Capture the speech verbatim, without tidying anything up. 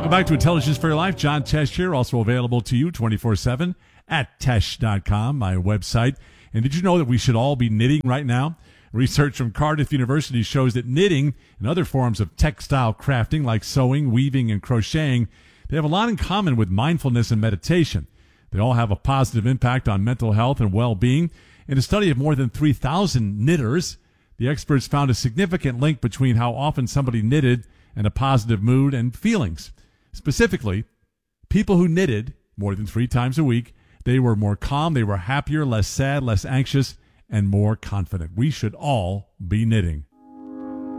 Welcome back to Intelligence for Your Life. John Tesh here, also available to you twenty-four seven at tesh dot com, my website. And did you know that we should all be knitting right now? Research from Cardiff University shows that knitting and other forms of textile crafting like sewing, weaving, and crocheting, they have a lot in common with mindfulness and meditation. They all have a positive impact on mental health and well-being. In a study of more than three thousand knitters, the experts found a significant link between how often somebody knitted and a positive mood and feelings. Specifically, people who knitted more than three times a week, they were more calm, they were happier, less sad, less anxious, and more confident. We should all be knitting.